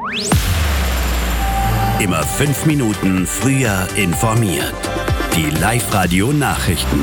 Immer 5 Minuten früher informiert. Die Live-Radio-Nachrichten.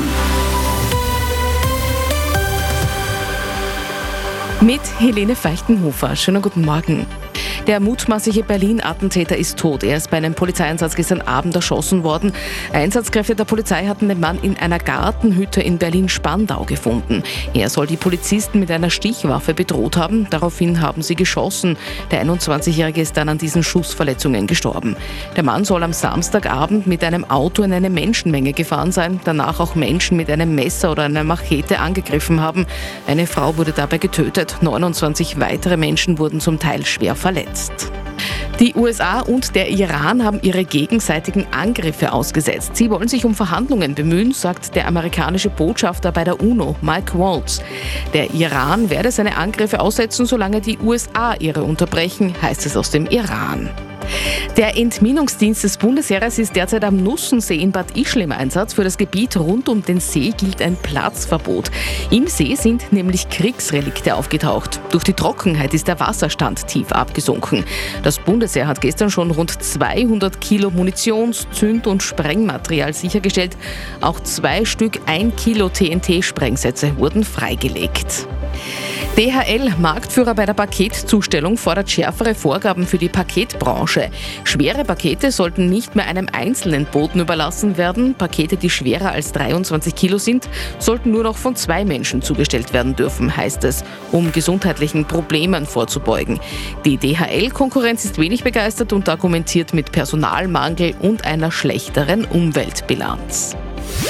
Mit Helene Feichtenhofer. Schönen guten Morgen. Der mutmaßliche Berlin-Attentäter ist tot. Er ist bei einem Polizeieinsatz gestern Abend erschossen worden. Einsatzkräfte der Polizei hatten den Mann in einer Gartenhütte in Berlin-Spandau gefunden. Er soll die Polizisten mit einer Stichwaffe bedroht haben. Daraufhin haben sie geschossen. Der 21-Jährige ist dann an diesen Schussverletzungen gestorben. Der Mann soll am Samstagabend mit einem Auto in eine Menschenmenge gefahren sein, danach auch Menschen mit einem Messer oder einer Machete angegriffen haben. Eine Frau wurde dabei getötet. 29 weitere Menschen wurden zum Teil schwer verletzt. Die USA und der Iran haben ihre gegenseitigen Angriffe ausgesetzt. Sie wollen sich um Verhandlungen bemühen, sagt der amerikanische Botschafter bei der UNO, Mike Waltz. Der Iran werde seine Angriffe aussetzen, solange die USA ihre unterbrechen, heißt es aus dem Iran. Der Entminungsdienst des Bundesheeres ist derzeit am Nussensee in Bad Ischl im Einsatz. Für das Gebiet rund um den See gilt ein Platzverbot. Im See sind nämlich Kriegsrelikte aufgetaucht. Durch die Trockenheit ist der Wasserstand tief abgesunken. Das Bundesheer hat gestern schon rund 200 Kilo Munitions-, Zünd- und Sprengmaterial sichergestellt. Auch 2 Stück 1 Kilo TNT-Sprengsätze wurden freigelegt. DHL, Marktführer bei der Paketzustellung, fordert schärfere Vorgaben für die Paketbranche. Schwere Pakete sollten nicht mehr einem einzelnen Boten überlassen werden. Pakete, die schwerer als 23 Kilo sind, sollten nur noch von 2 Menschen zugestellt werden dürfen, heißt es, um gesundheitlichen Problemen vorzubeugen. Die DHL-Konkurrenz ist wenig begeistert und argumentiert mit Personalmangel und einer schlechteren Umweltbilanz.